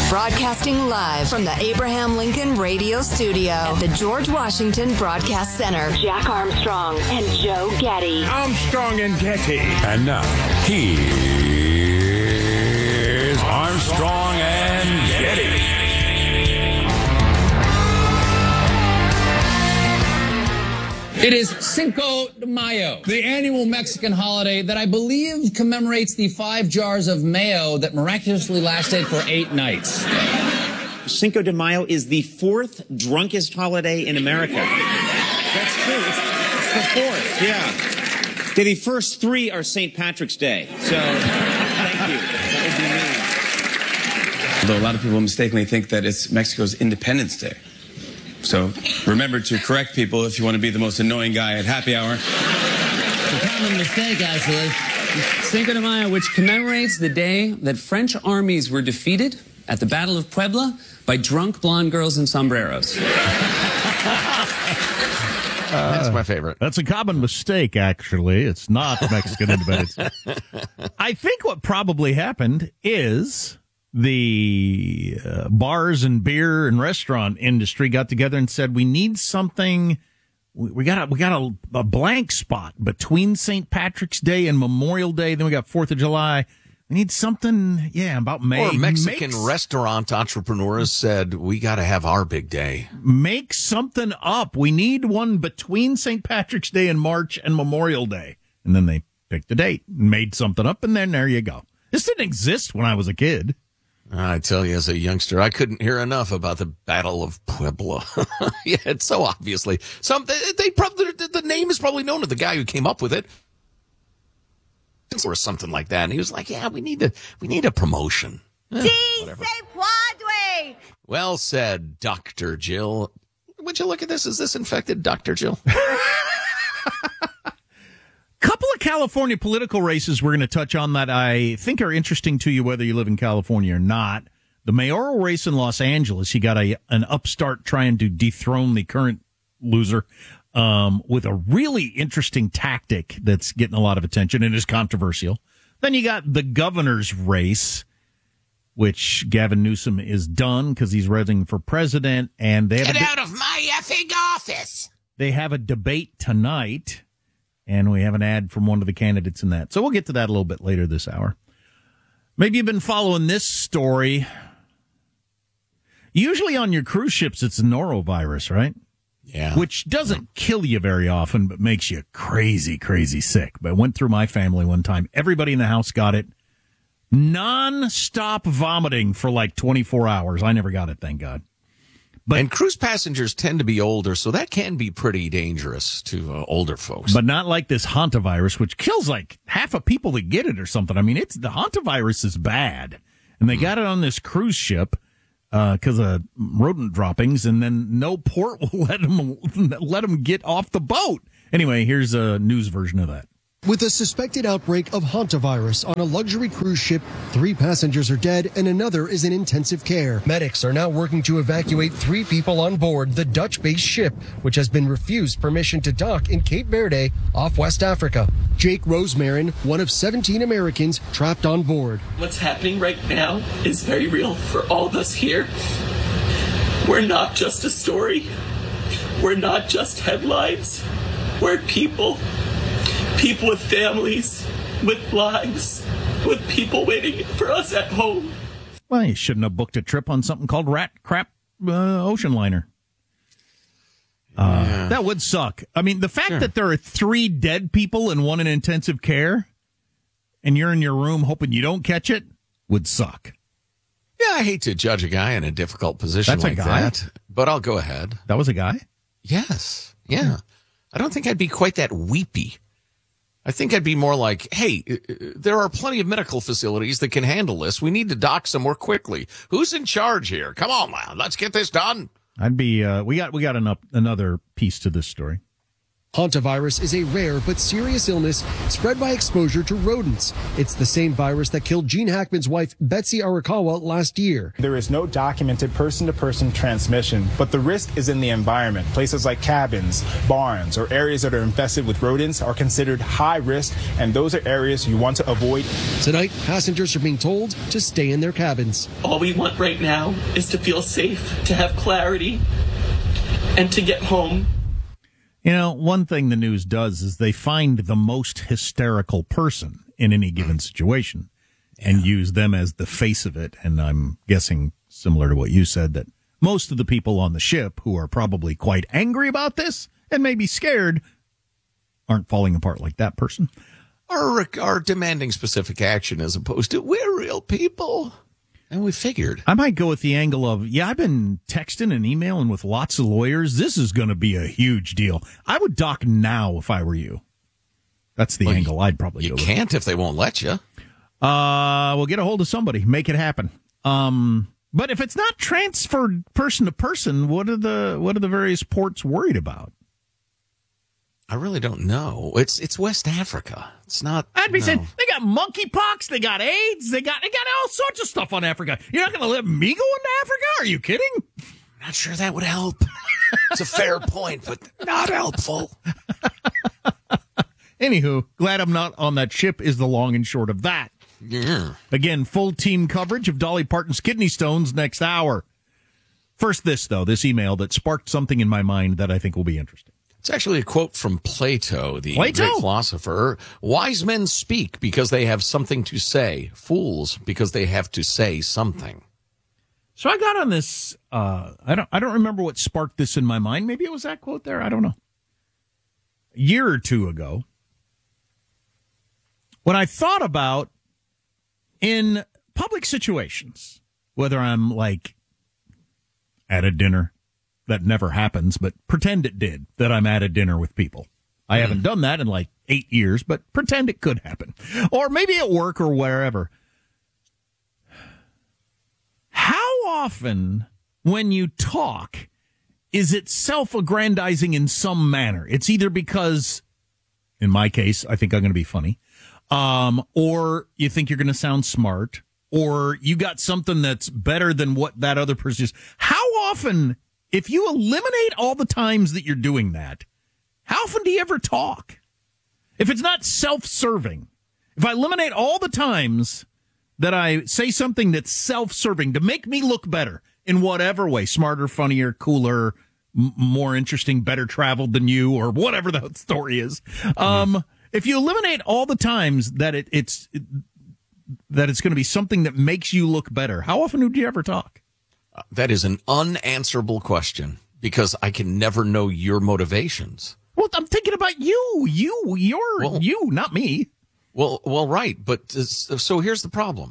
Broadcasting live from the Abraham Lincoln Radio Studio at the George Washington Broadcast Center. Jack Armstrong and Joe Getty. Armstrong and Getty. And now, here's Armstrong and Getty. It is Cinco de Mayo, the annual Mexican holiday that I believe commemorates the 5 jars of mayo that miraculously lasted for 8 nights. Cinco de Mayo is the 4th drunkest holiday in America. That's true. It's the 4th, yeah. The first 3 are St. Patrick's Day. So, thank you. That would be me. Although a lot of people mistakenly think that it's Mexico's Independence Day. So remember to correct people if you want to be the most annoying guy at happy hour. It's a common mistake, actually. Cinco de Mayo, which commemorates the day that French armies were defeated at the Battle of Puebla by drunk blonde girls in sombreros. That's my favorite. That's a common mistake, actually. It's not Mexican independence. I think what probably happened is the bars and beer and restaurant industry got together and said, we need something. We got a blank spot between St. Patrick's Day and Memorial Day. Then we got 4th of July. We need something, about May. Or Mexican restaurant entrepreneurs said, we got to have our big day. Make something up. We need one between St. Patrick's Day in March and Memorial Day. And then they picked a date, made something up, and then there you go. This didn't exist when I was a kid. I tell you, as a youngster, I couldn't hear enough about the Battle of Puebla. Yeah, it's so obviously the name is probably known to the guy who came up with it, or something like that. And he was like, "Yeah, we need a promotion." Whatever. Well said, Dr. Jill. Would you look at this? Is this infected, Dr. Jill? Couple of California political races we're going to touch on that I think are interesting to you, whether you live in California or not. The mayoral race in Los Angeles, you got an upstart trying to dethrone the current loser with a really interesting tactic that's getting a lot of attention and is controversial. Then you got the governor's race, which Gavin Newsom is done because he's running for president. And they have Get out of my effing office! They have a debate tonight. And we have an ad from one of the candidates in that. So we'll get to that a little bit later this hour. Maybe you've been following this story. Usually on your cruise ships, it's a norovirus, right? Yeah. Which doesn't kill you very often, but makes you crazy, crazy sick. But it went through my family one time. Everybody in the house got it. Non-stop vomiting for like 24 hours. I never got it, thank God. And cruise passengers tend to be older, so that can be pretty dangerous to older folks. But not like this hantavirus, which kills like half of people that get it or something. I mean, the hantavirus is bad. And they got it on this cruise ship because of rodent droppings, and then no port will let them get off the boat. Anyway, here's a news version of that. With a suspected outbreak of hantavirus on a luxury cruise ship, 3 passengers are dead and another is in intensive care. Medics are now working to evacuate 3 people on board the Dutch-based ship, which has been refused permission to dock in Cape Verde off West Africa. Jake Rosemarin, one of 17 Americans trapped on board. What's happening right now is very real for all of us here. We're not just a story. We're not just headlines. We're people. People with families, with lives, with people waiting for us at home. Well, you shouldn't have booked a trip on something called Rat Crap Ocean Liner. That would suck. I mean, the fact that there are 3 dead people and 1 in intensive care, and you're in your room hoping you don't catch it, would suck. Yeah, I hate to judge a guy in a difficult position like that, but I'll go ahead. That was a guy? Yes. Yeah. I don't think I'd be quite that weepy. I think I'd be more like, hey, there are plenty of medical facilities that can handle this. We need to dock somewhere quickly. Who's in charge here? Come on, man. Let's get this done. I'd be, we got another piece to this story. Hantavirus is a rare but serious illness spread by exposure to rodents. It's the same virus that killed Gene Hackman's wife, Betsy Arakawa, last year. There is no documented person-to-person transmission, but the risk is in the environment. Places like cabins, barns, or areas that are infested with rodents are considered high risk, and those are areas you want to avoid. Tonight, passengers are being told to stay in their cabins. All we want right now is to feel safe, to have clarity, and to get home. You know, one thing the news does is they find the most hysterical person in any given situation and use them as the face of it. And I'm guessing, similar to what you said, that most of the people on the ship who are probably quite angry about this and maybe scared aren't falling apart like that person. Are demanding specific action as opposed to, we're real people. And we figured. I might go with the angle of, I've been texting and emailing with lots of lawyers. This is going to be a huge deal. I would dock now if I were you. That's the angle I'd probably go with. You can't if they won't let you. We'll get a hold of somebody. Make it happen. But if it's not transferred person to person, what are the various ports worried about? I really don't know. It's West Africa. It's not. I'd be saying they got monkeypox, they got AIDS, they got all sorts of stuff on Africa. You're not going to let me go into Africa? Are you kidding? I'm not sure that would help. It's a fair point, but not helpful. Anywho, glad I'm not on that ship is the long and short of that. Yeah. Again, full team coverage of Dolly Parton's kidney stones next hour. First, this email that sparked something in my mind that I think will be interesting. It's actually a quote from Plato, the great philosopher. Wise men speak because they have something to say. Fools because they have to say something. So I got on this. I don't remember what sparked this in my mind. Maybe it was that quote there. I don't know. A year or two ago, when I thought about in public situations, whether I'm like at a dinner. That never happens, but pretend it did, that I'm at a dinner with people. I haven't done that in like 8 years, but pretend it could happen. Or maybe at work or wherever. How often when you talk is it self-aggrandizing in some manner? It's either because, in my case, I think I'm going to be funny, or you think you're going to sound smart, or you got something that's better than what that other person is. How often... If you eliminate all the times that you're doing that, how often do you ever talk? If it's not self-serving, if I eliminate all the times that I say something that's self-serving to make me look better in whatever way, smarter, funnier, cooler, more interesting, better traveled than you, or whatever the story is, if you eliminate all the times that it's going to be something that makes you look better, how often do you ever talk? That is an unanswerable question because I can never know your motivations. Well, I'm thinking about you, not me. Well, right. But so here's the problem.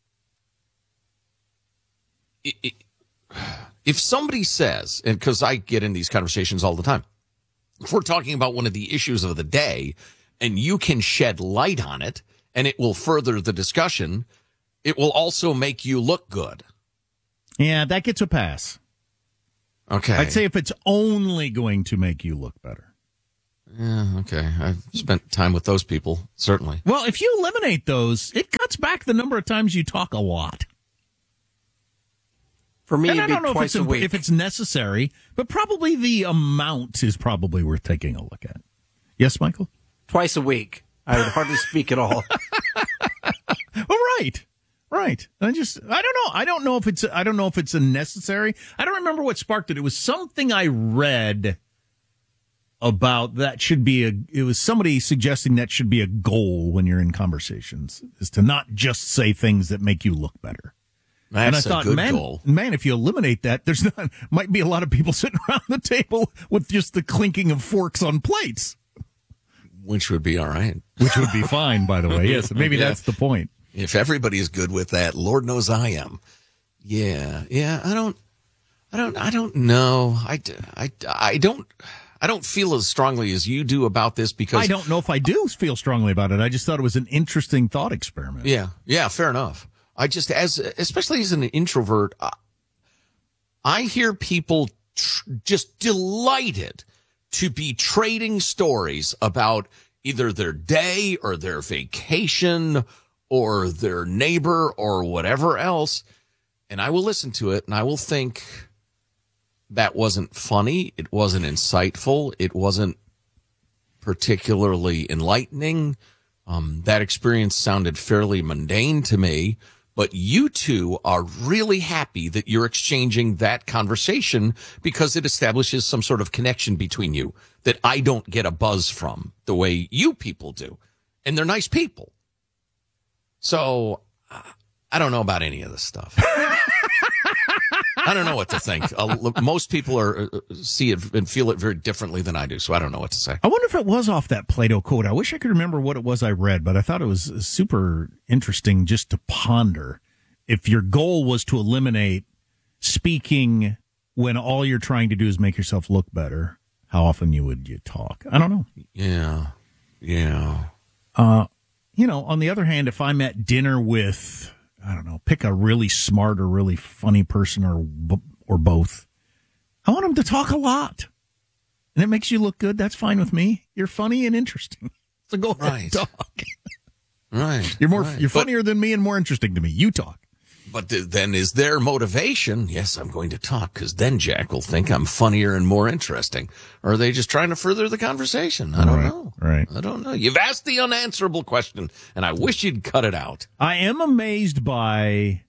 If somebody says, and because I get in these conversations all the time, if we're talking about one of the issues of the day and you can shed light on it and it will further the discussion, it will also make you look good. Yeah, that gets a pass. Okay. I'd say if it's only going to make you look better. Yeah, okay. I've spent time with those people, certainly. Well, if you eliminate those, it cuts back the number of times you talk a lot. For me, and it'd be twice a week. If it's necessary, but probably the amount is probably worth taking a look at. Yes, Michael? Twice a week. I would hardly speak at all. Well, right. Right. I don't know. I don't know if it's a necessary. I don't remember what sparked it. It was something I read about that it was somebody suggesting that should be a goal when you're in conversations, is to not just say things that make you look better. That's a good goal. Man, if you eliminate that, might be a lot of people sitting around the table with just the clinking of forks on plates. Which would be all right. Which would be fine, by the way. Yes, maybe that's the point. If everybody is good with that, Lord knows I am. Yeah. I don't know. I don't feel as strongly as you do about this because I don't know if I do feel strongly about it. I just thought it was an interesting thought experiment. Yeah, fair enough. Especially as an introvert, I hear people just delighted to be trading stories about either their day or their vacation or their neighbor or whatever else. And I will listen to it and I will think that wasn't funny. It wasn't insightful. It wasn't particularly enlightening. That experience sounded fairly mundane to me. But you two are really happy that you're exchanging that conversation because it establishes some sort of connection between you that I don't get a buzz from the way you people do. And they're nice people. So I don't know about any of this stuff. I don't know what to think. Most people see it and feel it very differently than I do, so I don't know what to say. I wonder if it was off that Plato quote. I wish I could remember what it was I read, but I thought it was super interesting just to ponder. If your goal was to eliminate speaking when all you're trying to do is make yourself look better, how often would you talk? I don't know. Yeah. On the other hand, if I'm at dinner with, I don't know, pick a really smart or really funny person or both, I want them to talk a lot. And it makes you look good. That's fine with me. You're funny and interesting. So go ahead and talk. Right. You're funnier than me and more interesting to me. You talk. But then is there motivation? Yes, I'm going to talk because then Jack will think I'm funnier and more interesting. Or are they just trying to further the conversation? I don't know. Right. I don't know. You've asked the unanswerable question, and I wish you'd cut it out. I am amazed by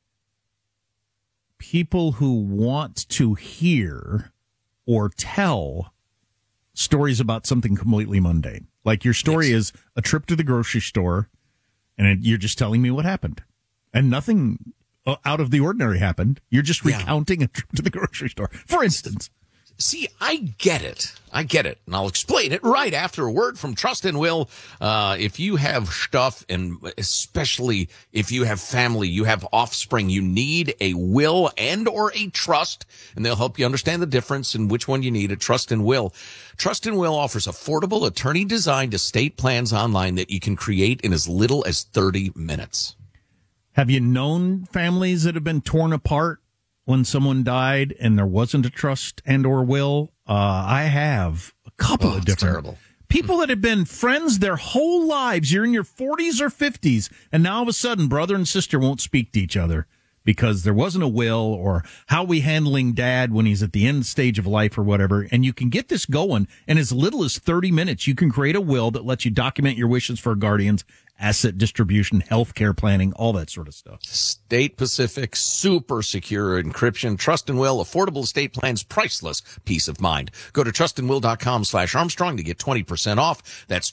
people who want to hear or tell stories about something completely mundane. Like your story is a trip to the grocery store, and you're just telling me what happened. And nothing out of the ordinary happened. You're just recounting a trip to the grocery store, for instance. See, I get it. And I'll explain it right after a word from Trust and Will. If you have stuff, and especially if you have family, you have offspring, you need a will and or a trust, and they'll help you understand the difference in which one you need, a trust and will. Trust and Will offers affordable attorney-designed estate plans online that you can create in as little as 30 minutes. Have you known families that have been torn apart when someone died and there wasn't a trust and or will? I have a couple of different terrible. People that have been friends their whole lives. You're in your 40s or 50s, and now all of a sudden brother and sister won't speak to each other because there wasn't a will, or how we handling dad when he's at the end stage of life or whatever. And you can get this going in as little as 30 minutes. You can create a will that lets you document your wishes for guardians, asset distribution, healthcare planning, all that sort of stuff. State Pacific, super secure encryption, Trust and Will, affordable estate plans, priceless peace of mind. Go to trustandwill.com/Armstrong to get 20% off. That's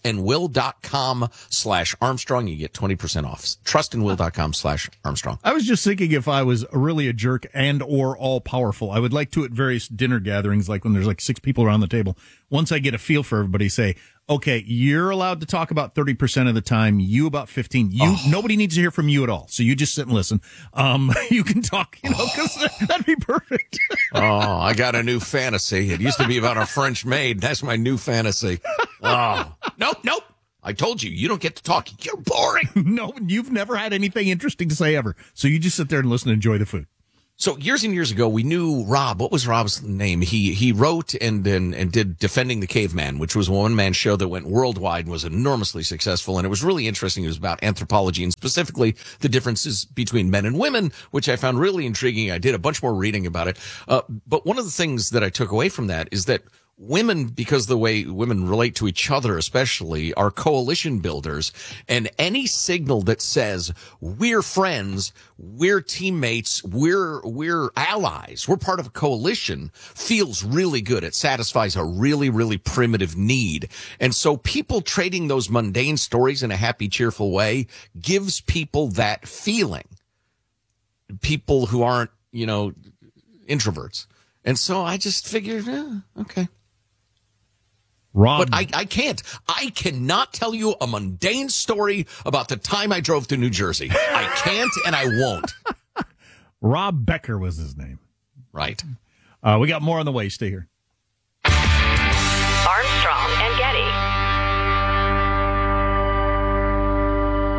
trustandwill.com/Armstrong. You get 20% off. Trustandwill.com/Armstrong. I was just thinking, if I was really a jerk and or all powerful, I would like to, at various dinner gatherings, like when there's like 6 people around the table, once I get a feel for everybody, say, okay, you're allowed to talk about 30% of the time, you about 15. Nobody needs to hear from you at all. So you just sit and listen. You can talk, because that'd be perfect. I got a new fantasy. It used to be about a French maid. That's my new fantasy. Nope. I told you, you don't get to talk. You're boring. No, you've never had anything interesting to say ever. So you just sit there and listen and enjoy the food. So years and years ago, we knew Rob. What was Rob's name? He wrote and did Defending the Caveman, which was a one-man show that went worldwide and was enormously successful. And it was really interesting. It was about anthropology and specifically the differences between men and women, which I found really intriguing. I did a bunch more reading about it. But one of the things that I took away from that is that women, because the way women relate to each other especially, are coalition builders, and any signal that says we're friends, we're teammates, we're allies, we're part of a coalition feels really good. It satisfies a really, really primitive need. And so people trading those mundane stories in a happy, cheerful way gives people that feeling. People who aren't, introverts. And so I just figured, okay. Rob. But I cannot tell you a mundane story about the time I drove to New Jersey. I can't and I won't. Rob Becker was his name. Right. We got more on the way. Stay here. Armstrong and Getty.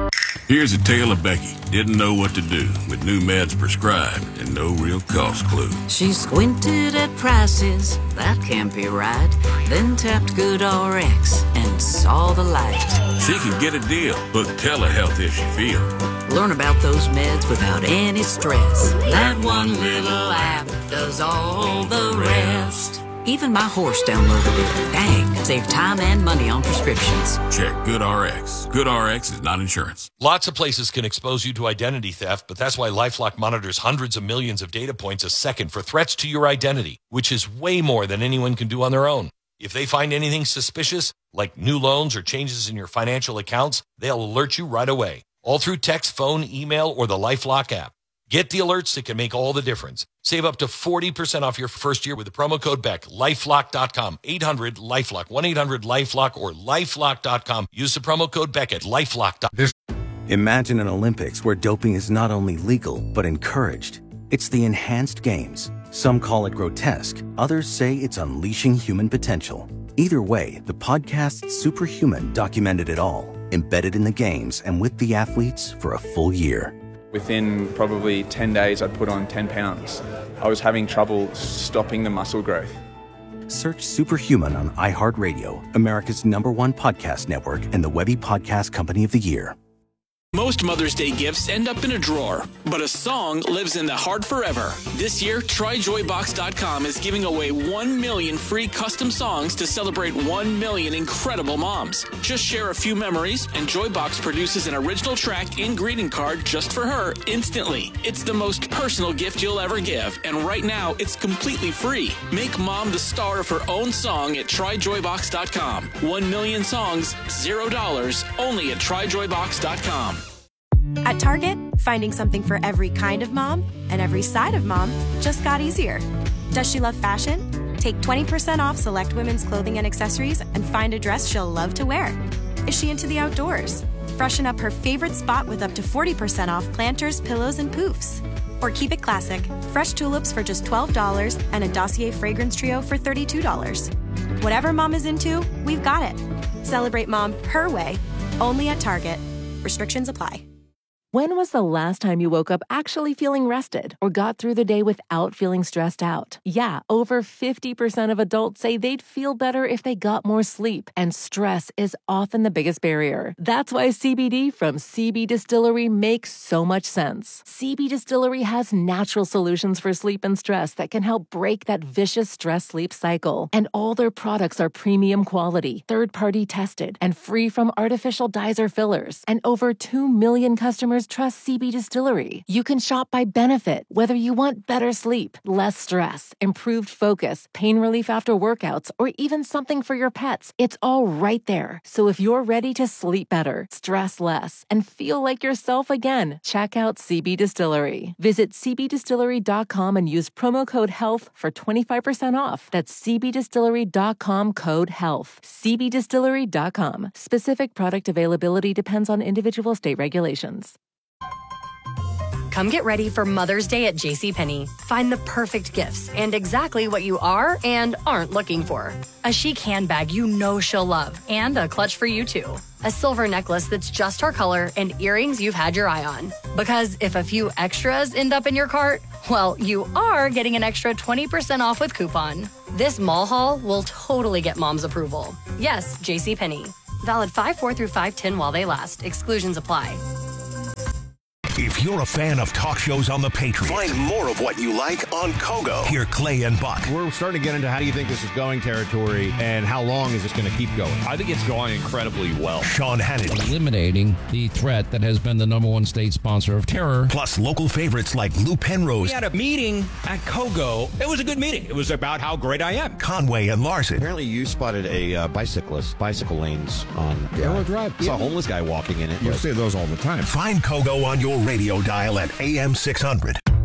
Here's a tale of Becky. Didn't know what to do with new meds prescribed and no real cost clue. She squinted at prices, that can't be right. Then tapped GoodRx and saw the light. She can get a deal. Book telehealth if she feel. Learn about those meds without any stress. That one little app does all the rest. Even my horse downloaded it. Dang, save time and money on prescriptions. Check GoodRx. GoodRx is not insurance. Lots of places can expose you to identity theft, but that's why LifeLock monitors hundreds of millions of data points a second for threats to your identity, which is way more than anyone can do on their own. If they find anything suspicious, like new loans or changes in your financial accounts, they'll alert you right away, all through text, phone, email, or the LifeLock app. Get the alerts that can make all the difference. Save up to 40% off your first year with the promo code BECK. LifeLock.com. 800-LIFELOCK. 1-800-LIFELOCK or LifeLock.com. Use the promo code BECK at LifeLock.com. Imagine an Olympics where doping is not only legal, but encouraged. It's the enhanced games. Some call it grotesque. Others say it's unleashing human potential. Either way, the podcast Superhuman documented it all, embedded in the games and with the athletes for a full year. Within probably 10 days, I'd put on 10 pounds. I was having trouble stopping the muscle growth. Search Superhuman on iHeartRadio, America's #1 podcast network, and the Webby Podcast Company of the Year. Most Mother's Day gifts end up in a drawer, but a song lives in the heart forever. This year, TryJoyBox.com is giving away 1 million free custom songs to celebrate 1 million incredible moms. Just share a few memories, and Joybox produces an original track and greeting card just for her instantly. It's the most personal gift you'll ever give, and right now, it's completely free. Make mom the star of her own song at TryJoyBox.com. 1 million songs, $0, only at TryJoyBox.com. At Target, finding something for every kind of mom and every side of mom just got easier. Does she love fashion? Take 20% off select women's clothing and accessories and find a dress she'll love to wear. Is she into the outdoors? Freshen up her favorite spot with up to 40% off planters, pillows, and poofs. Or keep it classic, fresh tulips for just $12 and a Dossier fragrance trio for $32. Whatever mom is into, we've got it. Celebrate mom her way, only at Target. Restrictions apply. When was the last time you woke up actually feeling rested or got through the day without feeling stressed out? Yeah, over 50% of adults say they'd feel better if they got more sleep, and stress is often the biggest barrier. That's why CBD from CB Distillery makes so much sense. CB Distillery has natural solutions for sleep and stress that can help break that vicious stress-sleep cycle. And all their products are premium quality, third-party tested, and free from artificial dyes or fillers. And over 2 million customers trust CB Distillery. You can shop by benefit, whether you want better sleep, less stress, improved focus, pain relief after workouts, or even something for your pets. It's all right there. So if you're ready to sleep better, stress less, and feel like yourself again, check out CB Distillery. Visit cbdistillery.com and use promo code HEALTH for 25% off. That's cbdistillery.com, code HEALTH. cbdistillery.com. Specific product availability depends on individual state regulations. Come get ready for Mother's Day at JCPenney. Find the perfect gifts and exactly what you are and aren't looking for. A chic handbag you know she'll love, and a clutch for you too. A silver necklace that's just her color, and earrings you've had your eye on. Because if a few extras end up in your cart, well, you are getting an extra 20% off with coupon. This mall haul will totally get mom's approval. Yes, JCPenney. Valid 5/4 through 5/10 while they last. Exclusions apply. If you're a fan of talk shows on the Patriot, find more of what you like on Kogo. Hear Clay and Buck. We're starting to get into how do you think this is going territory and how long is this going to keep going? I think it's going incredibly well. Sean Hannity. Eliminating the threat that has been the #1 state sponsor of terror. Plus local favorites like Lou Penrose. We had a meeting at Kogo. It was a good meeting. It was about how great I am. Conway and Larson. Apparently you spotted a bicycle lanes on Arrow Drive. Saw a homeless guy walking in it. You see those all the time. Find Kogo on your radio dial at AM 600.